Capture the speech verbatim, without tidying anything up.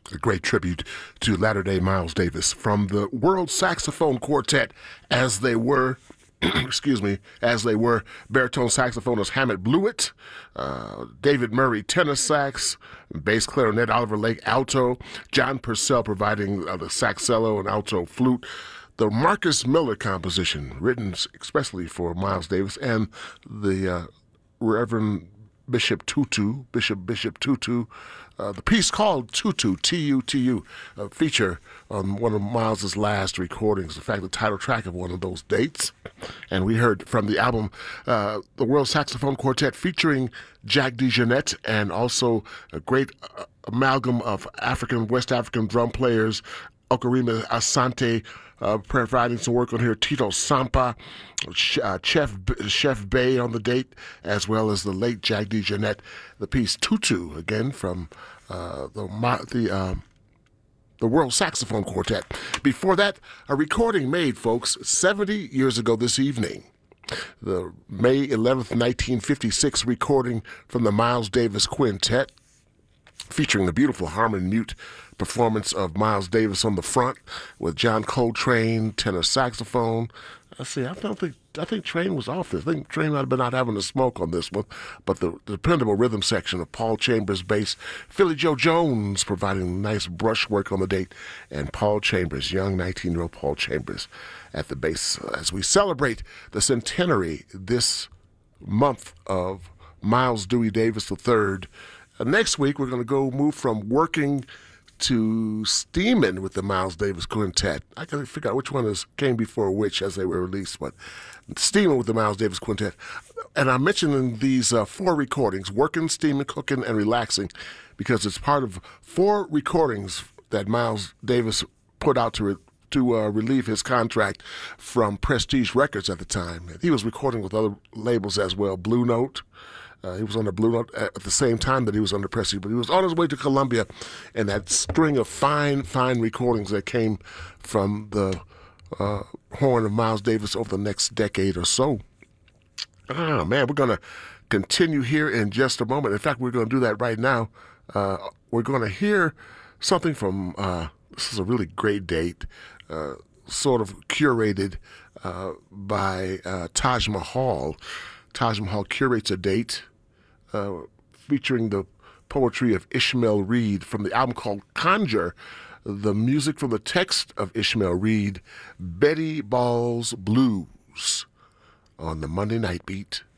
A great tribute to latter-day Miles Davis from the World Saxophone Quartet, as they were, excuse me, as they were baritone saxophonist Hammett Blewett, uh, David Murray tenor sax, bass clarinet Oliver Lake alto, John Purcell providing uh, the saxello and alto flute. The Marcus Miller composition, written especially for Miles Davis, and the uh, Reverend Bishop Tutu, Bishop Bishop Tutu, uh, the piece called Tutu, T U T U, a feature on one of Miles's last recordings, in fact, the title track of one of those dates. And we heard from the album, uh, the World Saxophone Quartet, featuring Jack DeJohnette, and also a great uh, amalgam of African, West African drum players, Okarima Asante, uh, providing some work on here, Tito Sampa, uh, Chef Chef Bay on the date, as well as the late Jack DeJohnette. The piece Tutu, again, from uh, the the uh, the World Saxophone Quartet. Before that, a recording made, folks, seventy years ago this evening. The May eleventh, nineteen fifty-six recording from the Miles Davis Quintet, featuring the beautiful Harmon Mute performance of Miles Davis on the front with John Coltrane, tenor saxophone. I see, I don't think, I think Train was off this. I think Train might have been out having a smoke on this one, but the, the dependable rhythm section of Paul Chambers bass, Philly Joe Jones providing nice brushwork on the date, and Paul Chambers, young nineteen-year-old Paul Chambers at the bass, as we celebrate the centenary this month of Miles Dewey Davis the third. Uh, next week, we're going to go move from working to steaming with the Miles Davis Quintet. I can't figure out which one is, came before which as they were released, but steaming with the Miles Davis Quintet. And I'm mentioning these uh, four recordings, working, steaming, cooking, and relaxing, because it's part of four recordings that Miles Davis put out to re- to uh, relieve his contract from Prestige Records at the time. He was recording with other labels as well, Blue Note. Uh, he was under Blue Note at the same time that he was under Prestige, but he was on his way to Columbia, and that string of fine, fine recordings that came from the uh, horn of Miles Davis over the next decade or so. Ah, man, we're going to continue here in just a moment. In fact, we're going to do that right now. Uh, we're going to hear something from, uh, this is a really great date, uh, sort of curated uh, by uh, Taj Mahal. Taj Mahal curates a date Uh, featuring the poetry of Ishmael Reed from the album called Conjure, the music from the text of Ishmael Reed, Betty Ball's Blues, on the Monday Night Beat.